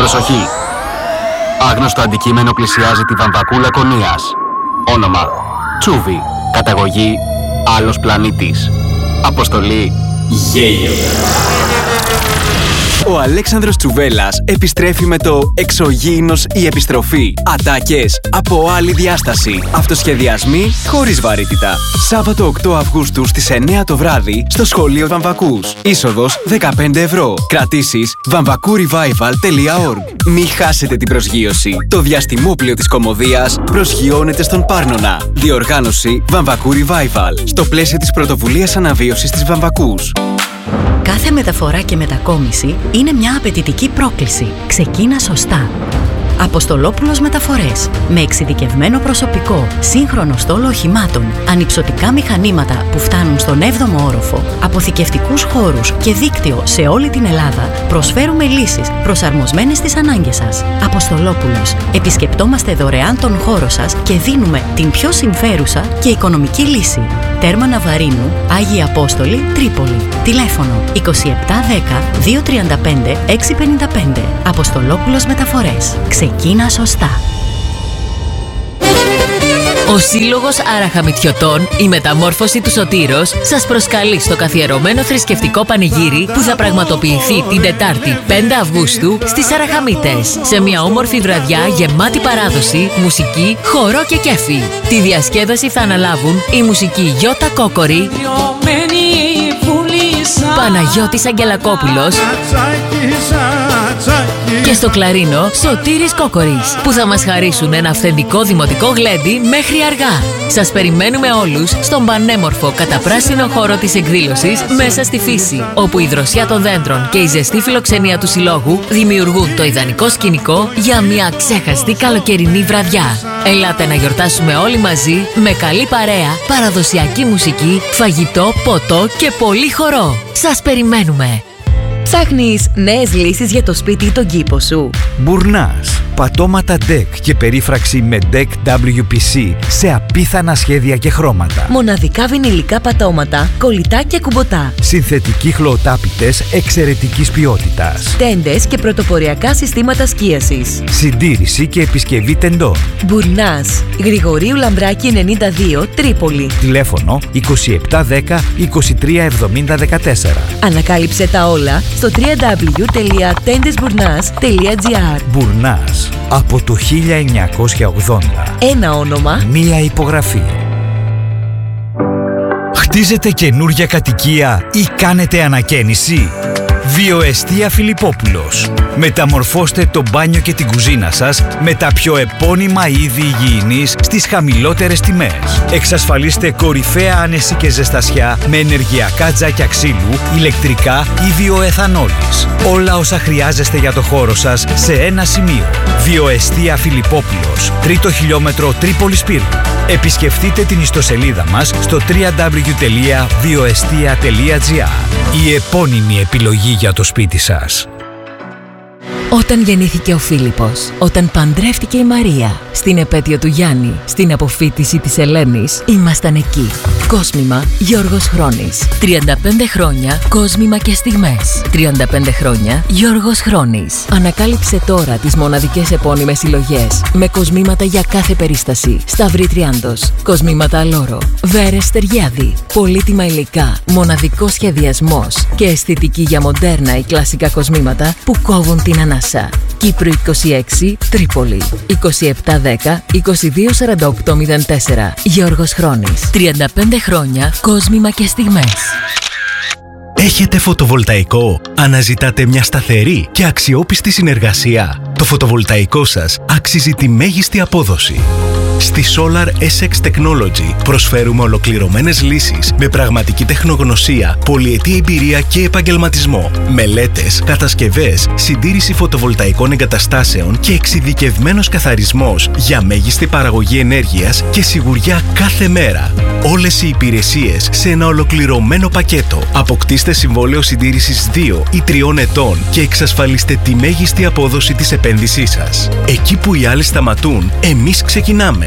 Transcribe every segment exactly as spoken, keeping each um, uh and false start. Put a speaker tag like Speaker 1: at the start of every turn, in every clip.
Speaker 1: Προσοχή! Άγνωστο αντικείμενο πλησιάζει τη βαμβακού Λακωνίας. Όνομα: Τσούβι. Καταγωγή: άλλος πλανήτης. Αποστολή: γέλιο.
Speaker 2: Ο Αλέξανδρος Τσουβέλλας επιστρέφει με το «Εξωγήινος η επιστροφή». Ατάκες από άλλη διάσταση. Αυτοσχεδιασμοί χωρίς βαρύτητα. Σάββατο οκτώ Αυγούστου στις εννιά το βράδυ στο Σχολείο Βαμβακούς. Είσοδος δεκαπέντε ευρώ. Κρατήσεις βαμβακούrevival τελεία org. Μη χάσετε την προσγείωση. Το διαστημόπλαιο της κωμωδίας προσγειώνεται στον Πάρνονα. Διοργάνωση Βαμβακού Revival. Στο πλαίσιο της πρωτοβουλίας αναβίωσης της Βαμβακούς.
Speaker 3: Κάθε μεταφορά και μετακόμιση είναι μια απαιτητική πρόκληση. Ξεκίνα σωστά. Αποστολόπουλος Μεταφορές. Με εξειδικευμένο προσωπικό, σύγχρονο στόλο οχημάτων, ανυψωτικά μηχανήματα που φτάνουν στον έβδομο όροφο, αποθηκευτικούς χώρους και δίκτυο σε όλη την Ελλάδα, προσφέρουμε λύσεις προσαρμοσμένες στις ανάγκες σας. Αποστολόπουλος. Επισκεπτόμαστε δωρεάν τον χώρο σας και δίνουμε την πιο συμφέρουσα και οικονομική λύση. Τέρμα Ναβαρίνου, Άγιοι Απόστολοι, Τρίπολη. Τηλέφωνο είκοσι επτά δέκα δύο τριάντα πέντε έξι πενήντα πέντε. Αποστολόπουλος Μεταφορές. Ξεκίνα σωστά.
Speaker 4: Ο Σύλλογος Αραχαμιτιωτών, η Μεταμόρφωση του Σωτήρος, σας προσκαλεί στο καθιερωμένο θρησκευτικό πανηγύρι που θα πραγματοποιηθεί την Τετάρτη πέντε Αυγούστου στις Αραχαμίτες, σε μια όμορφη βραδιά γεμάτη παράδοση, μουσική, χορό και κέφι. Τη διασκέδαση θα αναλάβουν η μουσική Γιώτα Κόκορη, Παναγιώτης Αγγελακόπουλος και στο κλαρίνο Σωτήρης Κόκορης, που θα μας χαρίσουν ένα αυθεντικό δημοτικό γλέντι μέχρι αργά. Σας περιμένουμε όλους στον πανέμορφο καταπράσινο χώρο της εκδήλωσης μέσα στη φύση, όπου η δροσιά των δέντρων και η ζεστή φιλοξενία του Συλλόγου δημιουργούν το ιδανικό σκηνικό για μια ξέχαστη καλοκαιρινή βραδιά. Ελάτε να γιορτάσουμε όλοι μαζί με καλή παρέα, παραδοσιακή μουσική, φαγητό, ποτό και πολύ χορό. Σας περιμένουμε!
Speaker 3: Ψάχνεις νέες λύσεις για το σπίτι ή τον κήπο σου?
Speaker 5: Μπουρνάς. Πατώματα ντεκ και περίφραξη με ντεκ ντάμπλιου πι σι σε απίθανα σχέδια και χρώματα.
Speaker 3: Μοναδικά βινιλικά πατώματα, κολλητά και κουμποτά.
Speaker 5: Συνθετικοί χλωοτάπητες εξαιρετικής ποιότητας.
Speaker 3: Τέντες και πρωτοποριακά συστήματα σκίασης.
Speaker 5: Συντήρηση και επισκευή τεντών.
Speaker 3: Μπουρνάς. Γρηγορίου Λαμπράκη ενενήντα δύο, Τρίπολη.
Speaker 5: Τηλέφωνο είκοσι επτά δέκα είκοσι τρία εβδομήντα δεκατέσσερα.
Speaker 3: Ανακάλυψε τα όλα στο double-u double-u double-u τελεία τέντεσμπουρνάς τελεία τζι άρ.
Speaker 5: Μπουρνάς. Από το χίλια εννιακόσια ογδόντα.
Speaker 3: Ένα όνομα,
Speaker 5: μία υπογραφή. Χτίζετε καινούρια κατοικία ή κάνετε ανακαίνιση? Βιοεστία Φιλιππόπουλος. Μεταμορφώστε το μπάνιο και την κουζίνα σας με τα πιο επώνυμα είδη υγιεινής στις χαμηλότερες τιμές. Εξασφαλίστε κορυφαία άνεση και ζεστασιά με ενεργειακά τζάκια ξύλου, ηλεκτρικά ή βιοεθανόλης. Όλα όσα χρειάζεστε για το χώρο σας σε ένα σημείο. Βιοεστία Φιλιππόπουλος. Τρίτο χιλιόμετρο Τρίπολης Πύργου. Επισκεφτείτε την ιστοσελίδα μας στο double-u double-u double-u τελεία βιοεστία τελεία τζι άρ. Η επώνυμη επιλογή για το σπίτι σας.
Speaker 4: Όταν γεννήθηκε ο Φίλιππος, όταν παντρεύτηκε η Μαρία, στην επέτειο του Γιάννη, στην αποφοίτηση της Ελένης, ήμασταν εκεί. Κόσμημα Γιώργος Χρόνης. τριάντα πέντε χρόνια κόσμημα και στιγμές. τριάντα πέντε χρόνια Γιώργος Χρόνης. Ανακάλυψε τώρα τις μοναδικές επώνυμες συλλογές με κοσμήματα για κάθε περίσταση. Σταυρή Τριάντος, κοσμήματα Αλόρο, Βέρες Στεριάδη, πολύτιμα υλικά, μοναδικός σχεδιασμός και αισθητική για μοντέρνα ή κλασικά κοσμήματα που κόβουν την ανάσα. Κύπρο είκοσι έξι, Τρίπολη. είκοσι επτά δέκα είκοσι δύο σαράντα οκτώ μηδέν τέσσερα. Γιώργος Χρόνης. τριάντα πέντε χρόνια κόσμημα και στιγμές.
Speaker 6: Έχετε φωτοβολταϊκό? Αναζητάτε μια σταθερή και αξιόπιστη συνεργασία? Το φωτοβολταϊκό σας αξίζει τη μέγιστη απόδοση. Στη Solar ες εξ Technology προσφέρουμε ολοκληρωμένες λύσεις με πραγματική τεχνογνωσία, πολυετή εμπειρία και επαγγελματισμό. Μελέτες, κατασκευές, συντήρηση φωτοβολταϊκών εγκαταστάσεων και εξειδικευμένος καθαρισμός για μέγιστη παραγωγή ενέργειας και σιγουριά κάθε μέρα. Όλες οι υπηρεσίες σε ένα ολοκληρωμένο πακέτο. Αποκτήστε συμβόλαιο συντήρησης δύο ή τριών ετών και εξασφαλίστε τη μέγιστη απόδοση της επένδυσής σας. Εκεί που οι άλλοι σταματούν, εμείς ξεκινάμε.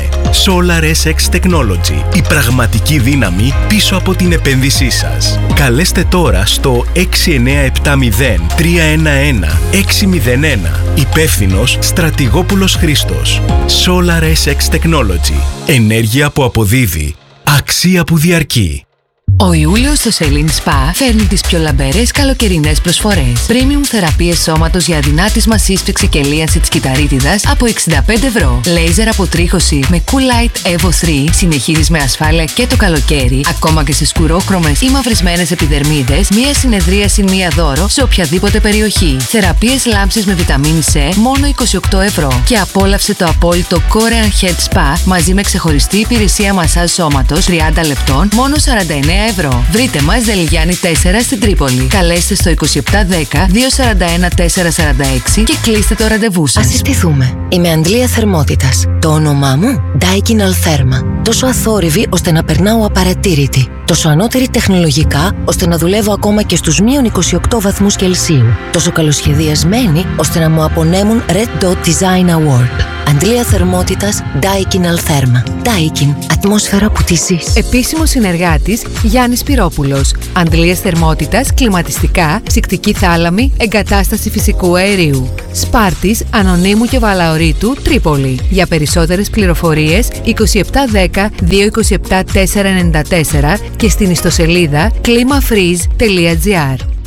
Speaker 6: Solar ες εξ Technology, η πραγματική δύναμη πίσω από την επένδυσή σας. Καλέστε τώρα στο έξι εννιά επτά μηδέν τρία ένα ένα έξι μηδέν ένα. Υπεύθυνος Στρατηγόπουλος Χρήστος. Solar ες εξ Technology. Ενέργεια που αποδίδει. Αξία που διαρκεί.
Speaker 4: Ο Ιούλιος στο Σελήν Σπα φέρνει τις πιο λαμπερές καλοκαιρινές προσφορές. Premium θεραπείες σώματος για αδυνάτισμα, σύσφυξη και λίανση της κυταρίτιδας από εξήντα πέντε ευρώ. Λέιζερ αποτρίχωση με Cool Light Evo τρία συνεχίζεις με ασφάλεια και το καλοκαίρι, ακόμα και σε σκουρόχρωμες ή μαυρισμένες επιδερμίδες, μία συνεδρία συν μία δώρο σε οποιαδήποτε περιοχή. Θεραπείες λάμψης με βιταμίνη C μόνο είκοσι οκτώ ευρώ. Και απόλαυσε το απόλυτο Korean Head Spa μαζί με ξεχωριστή υπηρεσία μασάζ σώματος τριάντα λεπτών μόνο σαράντα εννέα ευρώ. Βρείτε μας Δελιγιάννη τέσσερα στην Τρίπολη. Καλέστε στο είκοσι επτά δέκα δύο σαράντα ένα τετρακόσια σαράντα έξι και κλείστε το ραντεβού σας.
Speaker 7: Ας συστηθούμε. Είμαι Αντλία Θερμότητας. Το όνομά μου Daikin Altherma. Τόσο αθόρυβη ώστε να περνάω απαρατήρητη. Τόσο ανώτερη τεχνολογικά ώστε να δουλεύω ακόμα και στους μείον είκοσι οκτώ βαθμούς Κελσίου. Τόσο καλοσχεδιασμένη ώστε να μου απονέμουν Red Dot Design Award. Αντλία Θερμότητας Daikin Altherma. Daikin. Ατμόσφαιρα που τη ζεις.
Speaker 4: Επίσημος συνεργάτης Γιάννης Πυρόπουλος. Αντλίας θερμότητας, κλιματιστικά, ψυκτική θάλαμη, εγκατάσταση φυσικού αερίου. Σπάρτης, Ανωνύμου και Βαλαωρίτου, Τρίπολη. Για περισσότερες πληροφορίες είκοσι επτά δέκα δύο είκοσι επτά τετρακόσια ενενήντα τέσσερα και στην ιστοσελίδα κλίμαφρίζ τελεία τζι άρ.